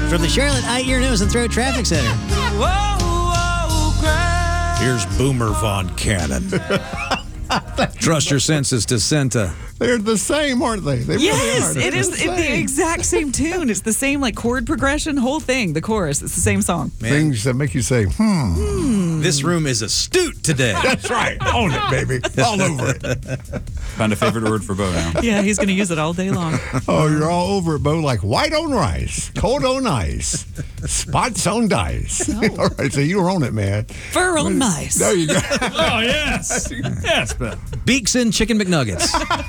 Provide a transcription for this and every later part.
from the Charlotte Eye, Ear, Nose, and Throat Traffic Center. Here's Boomer Von Cannon. Trust your senses to Santa. They're the same, aren't they? They Yes, really are. it is the exact same tune. It's the same chord progression, whole thing, the chorus. It's the same song. Man. Things that make you say, This room is astute today. That's right. Own it, baby. All over it. Found a favorite word for Bo now. Yeah, he's going to use it all day long. Oh, you're all over it, Bo, like white on rice, cold on ice, spots on dice. All right, so you're on it, man. Fur on mice. There you go. Oh, yes. Yes, but Beaks and chicken McNuggets.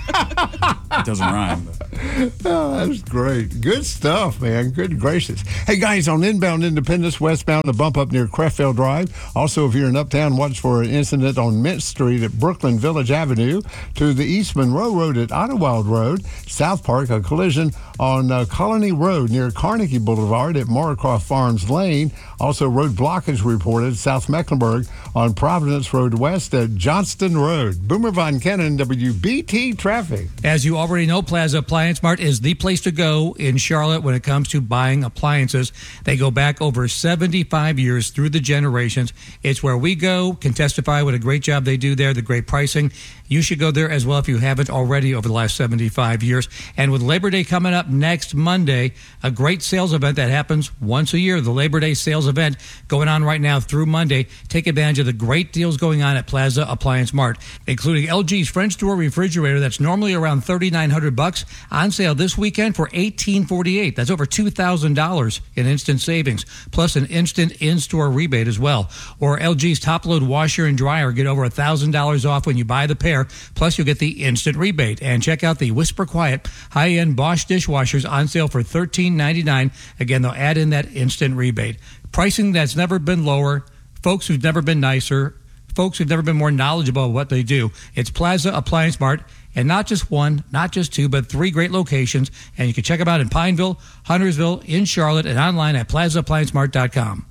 it doesn't rhyme. But. Oh, that's great. Good stuff, man. Good gracious. Hey, guys, on inbound Independence, westbound, a bump up near Crefeld Drive. Also, if you're in Uptown, watch for an incident on Mint Street at Brooklyn Village Avenue. To the East Monroe Road at Idlewild Road. South Park, a collision on Colony Road near Carnegie Boulevard at Morrocroft Farms Lane. Also, road blockage reported South Mecklenburg on Providence Road West at Johnston Road. Boomer Von Cannon, WBT Traffic. As you already know, Plaza Appliance Mart is the place to go in Charlotte when it comes to buying appliances. They go back over 75 years through the generations. It's where we go, can testify what a great job they do there, the great pricing. You should go there as well if you haven't already over the last 75 years. And with Labor Day coming up next Monday, a great sales event that happens once a year, the Labor Day sales event going on right now through Monday. Take advantage of the great deals going on at Plaza Appliance Mart, including LG's French door refrigerator that's normally around $3,900 on sale this weekend for $1,848. That's over $2,000 in instant savings, plus an instant in-store rebate as well. Or LG's top-load washer and dryer, get over $1,000 off when you buy the pair, plus you'll get the instant rebate. And check out the Whisper Quiet high-end Bosch dishwashers on sale for $13.99. Again, they'll add in that instant rebate. Pricing that's never been lower, folks who've never been nicer, folks who've never been more knowledgeable of what they do. It's Plaza Appliance Mart, and not just one, not just two, but 3 great locations. And you can check them out in Pineville, Huntersville, in Charlotte, and online at plazaappliancemart.com.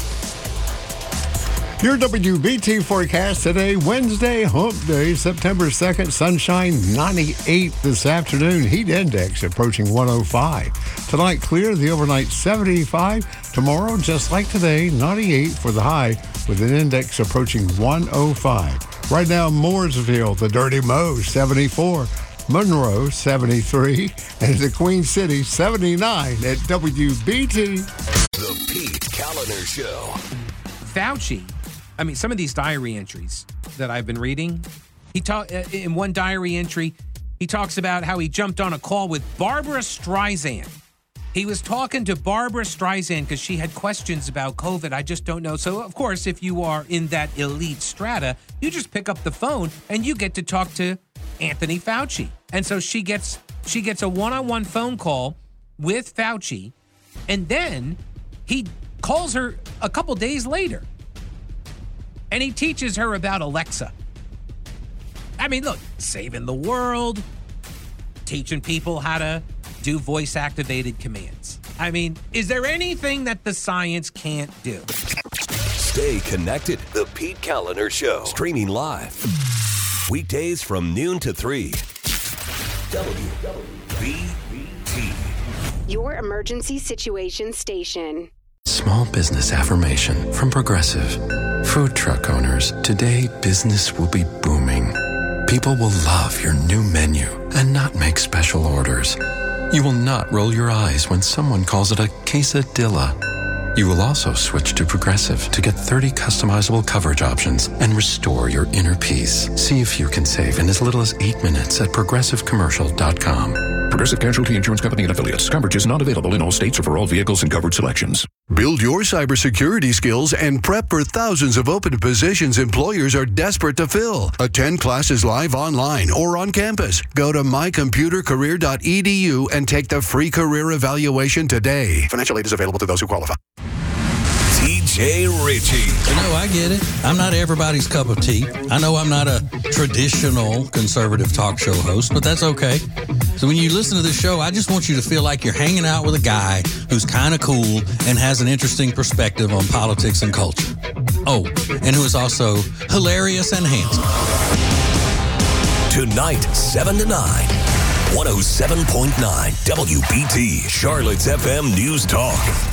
Your WBT forecast today, Wednesday, Hump Day, September 2nd, sunshine 98 this afternoon, heat index approaching 105. Tonight, clear, the overnight 75. Tomorrow, just like today, 98 for the high with an index approaching 105. Right now, Mooresville, the Dirty Mo, 74. Monroe, 73. And the Queen City, 79 at WBT. The Pete Kaliner Show. Fauci, I mean, some of these diary entries that I've been reading, in one diary entry, he talks about how he jumped on a call with Barbara Streisand. He was talking to Barbara Streisand because she had questions about COVID. I just don't know. So, of course, if you are in that elite strata, you just pick up the phone and you get to talk to Anthony Fauci. And so she gets a one-on-one phone call with Fauci, and then he calls her a couple days later, and he teaches her about Alexa. I mean, look, saving the world, teaching people how to do voice-activated commands. I mean, is there anything that the science can't do? Stay connected. The Pete Kaliner Show. Streaming live. Weekdays from noon to 3. WBT. Your emergency situation station. Small business affirmation from Progressive. Food truck owners, today business will be booming. People will love your new menu and not make special orders. You will not roll your eyes when someone calls it a quesadilla. You will also switch to Progressive to get 30 customizable coverage options and restore your inner peace. See if you can save in as little as 8 minutes at progressivecommercial.com. Progressive Casualty Insurance Company and Affiliates. Coverage is not available in all states or for all vehicles and covered selections. Build your cybersecurity skills and prep for thousands of open positions employers are desperate to fill. Attend classes live online or on campus. Go to mycomputercareer.edu and take the free career evaluation today. Financial aid is available to those who qualify. TJ Ritchie. You know, I get it. I'm not everybody's cup of tea. I know I'm not a traditional conservative talk show host, but that's okay. So when you listen to this show, I just want you to feel like you're hanging out with a guy who's kind of cool and has an interesting perspective on politics and culture. Oh, and who is also hilarious and handsome. Tonight, 7 to 9. 107.9 WBT, Charlotte's FM News Talk.